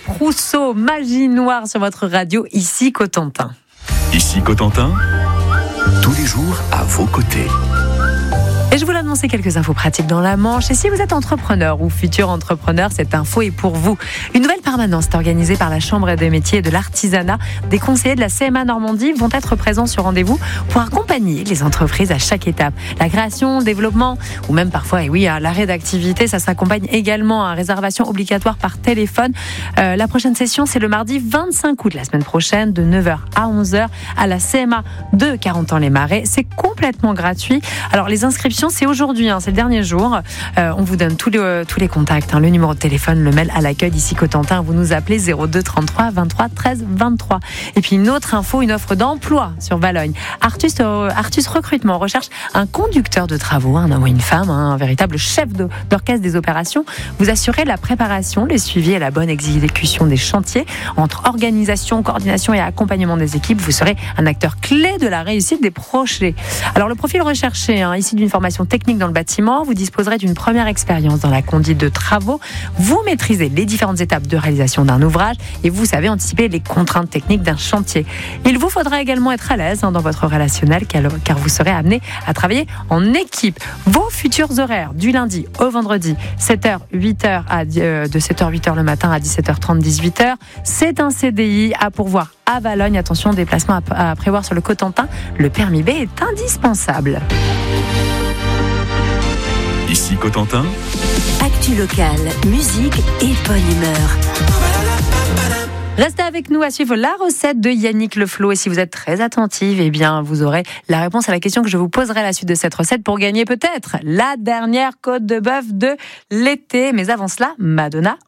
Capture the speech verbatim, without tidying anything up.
Rousseau, Magie Noire sur votre radio, ici Cotentin. Ici Cotentin, tous les jours à vos côtés. Et je voulais annoncer quelques infos pratiques dans la Manche. Et si vous êtes entrepreneur ou futur entrepreneur, cette info est pour vous. Une nouvelle permanence est organisée par la Chambre des métiers et de l'artisanat. Des conseillers de la C M A Normandie vont être présents sur rendez-vous pour accompagner les entreprises à chaque étape. La création, le développement ou même parfois, et oui, l'arrêt d'activité, ça s'accompagne également à réservation obligatoire par téléphone. Euh, la prochaine session, c'est le mardi vingt-cinq août, la semaine prochaine, de neuf heures à onze heures à la C M A de Carentan-les-Marais. C'est complètement gratuit. Alors, les inscriptions, c'est aujourd'hui, hein, c'est le dernier jour. Euh, on vous donne tous les, euh, tous les contacts, hein, le numéro de téléphone, le mail à l'accueil d'ici Cotentin. Vous nous appelez zéro deux trente-trois vingt-trois treize vingt-trois. Et puis une autre info, une offre d'emploi sur Valognes. Artus, euh, Artus Recrutement recherche un conducteur de travaux, un homme ou une femme, hein, un véritable chef de, d'orchestre des opérations. Vous assurez la préparation, les suivis et la bonne exécution des chantiers. Entre organisation, coordination et accompagnement des équipes, vous serez un acteur clé de la réussite des projets. Alors le profil recherché, hein, ici d'une formation technique dans le bâtiment, vous disposerez d'une première expérience dans la conduite de travaux, vous maîtrisez les différentes étapes de réalisation d'un ouvrage et vous savez anticiper les contraintes techniques d'un chantier. Il vous faudra également être à l'aise hein, dans votre relationnel car vous serez amené à travailler en équipe. Vos futurs horaires du lundi au vendredi, sept heures huit heures à, euh, de sept heures huit heures le matin à dix-sept heures trente dix-huit heures. C'est un C D I à pourvoir à Valognes. Attention, déplacement à, à prévoir sur le Cotentin. Le permis B est indispensable. Ici Cotentin, actu locale, musique et bonne humeur. Restez avec nous à suivre la recette de Yannick Le Flot. Et si vous êtes très attentive, eh bien, vous aurez la réponse à la question que je vous poserai à la suite de cette recette pour gagner peut-être la dernière côte de bœuf de l'été. Mais avant cela, Madonna